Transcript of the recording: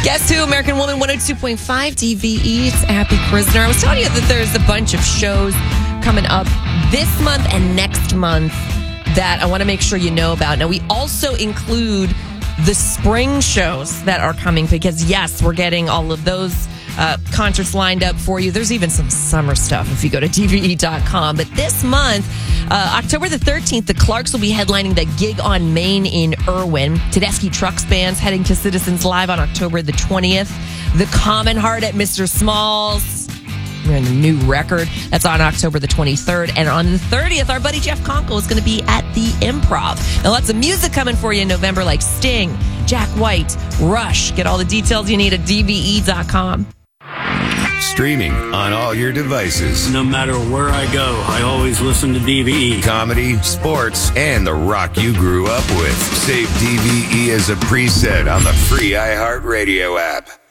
Guess who? American Woman 102.5 DVE. It's Abby Krisner. I was telling you that there's a bunch of shows coming up this month and next month that I want to make sure you know about. Now, we also include the spring shows that are coming because, yes, we're getting all of those concerts lined up for you. There's even some summer stuff if you go to DVE.com. But this month, October the 13th, the Clarks will be headlining the Gig on Main in Irwin. Tedeschi Trucks Band's heading to Citizens Live on October the 20th. The Common Heart at Mr. Smalls. We're in the new record. That's on October the 23rd. And on the 30th, our buddy Jeff Conkle is going to be at the Improv. Now, lots of music coming for you in November like Sting, Jack White, Rush. Get all the details you need at DVE.com. Streaming on all your devices. No matter where I go, I always listen to DVE. Comedy, sports, and the rock you grew up with. Save DVE as a preset on the free iHeartRadio app.